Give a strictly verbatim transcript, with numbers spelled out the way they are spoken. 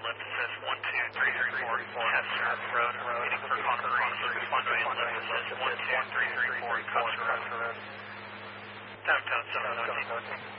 lift assist one two three three four, Chester Road, waiting for confirmation, one-way lift assist one two three three four, Chester Road. Downtown seven nineteen.